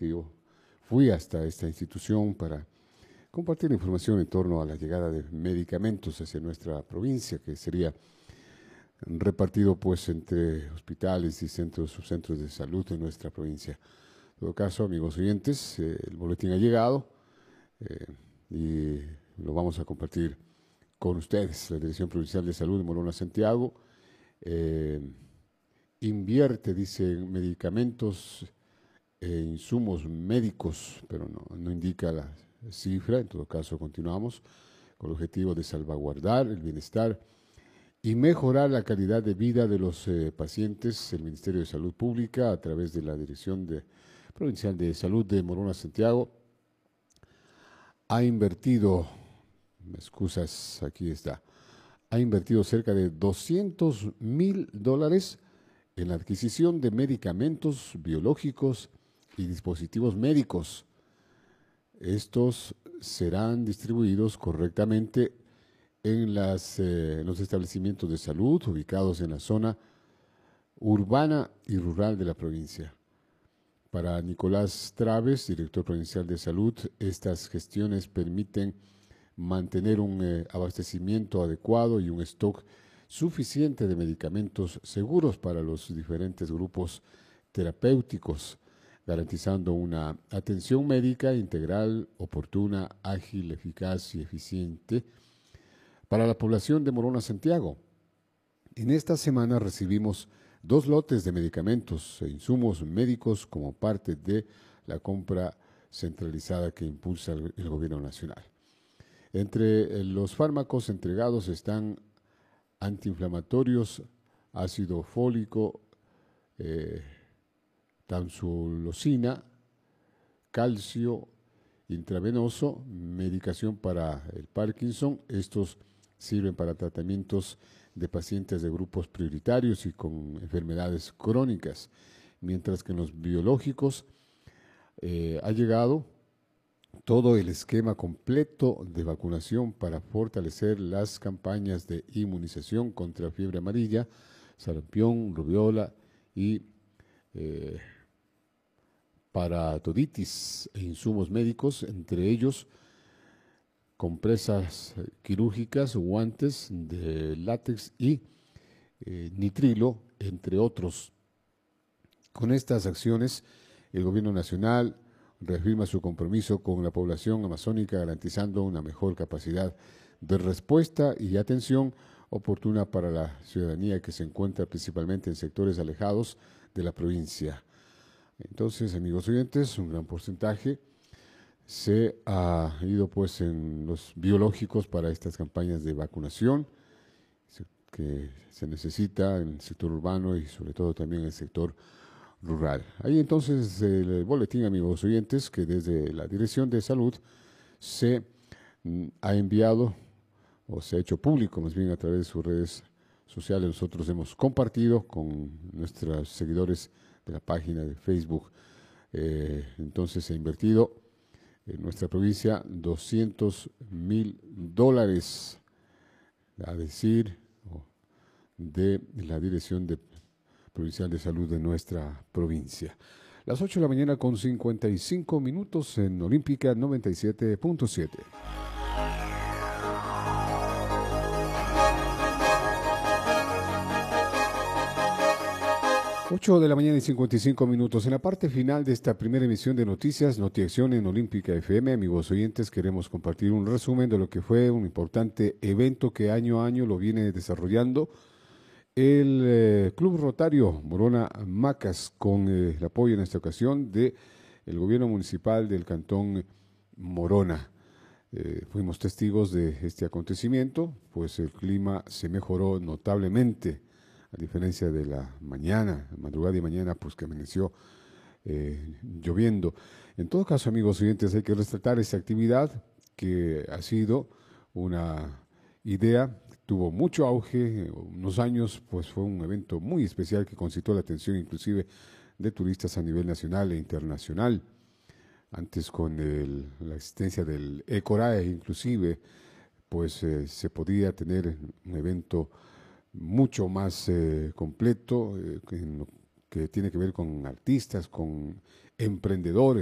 que yo fui hasta esta institución para compartir información en torno a la llegada de medicamentos hacia nuestra provincia, que sería repartido pues entre hospitales y subcentros de salud de nuestra provincia. En todo caso, amigos oyentes, el boletín ha llegado y lo vamos a compartir con ustedes. La Dirección Provincial de Salud de Morona Santiago invierte, dice, en medicamentos e insumos médicos, pero no indica la cifra. En todo caso, continuamos con el objetivo de salvaguardar el bienestar y mejorar la calidad de vida de los pacientes. El Ministerio de Salud Pública, a través de la Dirección Provincial de Salud de Morona Santiago, ha invertido, ha invertido cerca de $200,000 en la adquisición de medicamentos biológicos y dispositivos médicos. Estos serán distribuidos correctamente en los establecimientos de salud ubicados en la zona urbana y rural de la provincia. Para Nicolás Traves, director provincial de salud, estas gestiones permiten mantener un abastecimiento adecuado y un stock suficiente de medicamentos seguros para los diferentes grupos terapéuticos, garantizando una atención médica integral, oportuna, ágil, eficaz y eficiente para la población de Morona Santiago. En esta semana recibimos 2 lotes de medicamentos e insumos médicos como parte de la compra centralizada que impulsa el Gobierno Nacional. Entre los fármacos entregados están antiinflamatorios, ácido fólico, tamsulosina, calcio intravenoso, medicación para el Parkinson. Estos sirven para tratamientos de pacientes de grupos prioritarios y con enfermedades crónicas, mientras que en los biológicos ha llegado todo el esquema completo de vacunación para fortalecer las campañas de inmunización contra fiebre amarilla, sarampión, rubiola y paratoditis e insumos médicos, entre ellos compresas quirúrgicas, guantes de látex y nitrilo, entre otros. Con estas acciones, el Gobierno Nacional reafirma su compromiso con la población amazónica, garantizando una mejor capacidad de respuesta y atención oportuna para la ciudadanía que se encuentra principalmente en sectores alejados de la provincia. Entonces, amigos oyentes, un gran porcentaje se ha ido pues en los biológicos para estas campañas de vacunación que se necesita en el sector urbano y sobre todo también en el sector rural. Ahí entonces el boletín, amigos oyentes, que desde la Dirección de Salud se ha enviado o se ha hecho público más bien a través de sus redes sociales. Nosotros hemos compartido con nuestros seguidores de la página de Facebook. Entonces se ha invertido en nuestra provincia $200,000, a decir de la Dirección Provincial de Salud de nuestra provincia. Las 8 de la mañana con 55 minutos en Olímpica 97.7. 8 de la mañana y 55 minutos. En la parte final de esta primera emisión de noticias, Notiacción en Olímpica FM, amigos oyentes, queremos compartir un resumen de lo que fue un importante evento que año a año lo viene desarrollando el Club Rotario Morona Macas, con el apoyo en esta ocasión del gobierno municipal del Cantón Morona. Fuimos testigos de este acontecimiento, pues el clima se mejoró notablemente, a diferencia de la madrugada y mañana, pues que amaneció lloviendo. En todo caso, amigos oyentes, hay que resaltar esta actividad que ha sido una idea, tuvo mucho auge, unos años, pues fue un evento muy especial que concitó la atención inclusive de turistas a nivel nacional e internacional. Antes, con la existencia del ECORAE, inclusive, pues se podía tener un evento mucho más completo, en lo que tiene que ver con artistas, con emprendedores,